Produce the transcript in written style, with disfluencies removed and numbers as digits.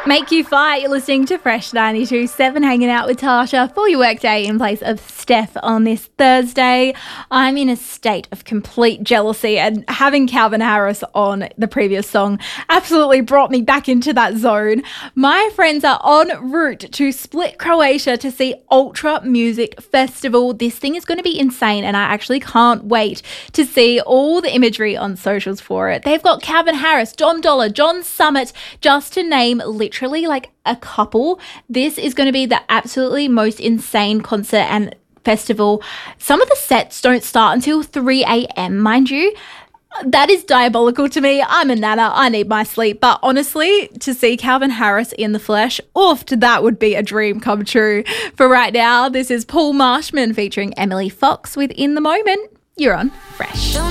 Make you fight. You're listening to Fresh 92.7, hanging out with Tasha for your workday in place of Steph on this Thursday. I'm in a state of complete jealousy, and having Calvin Harris on the previous song absolutely brought me back into that zone. My friends are en route to Split, Croatia to see Ultra Music Festival. This thing is going to be insane, and I actually can't wait to see all the imagery on socials for it. They've got Calvin Harris, Dom Dolla, John Summit, just to name literally like a couple. This is going to be the absolutely most insane concert and festival. Some of the sets don't start until 3 a.m, mind you. That is diabolical to me. I'm a nana. I need my sleep. But honestly, to see Calvin Harris in the flesh, that would be a dream come true. For right now, this is Paul Marshman featuring Emily Fox with In the Moment. You're on Fresh.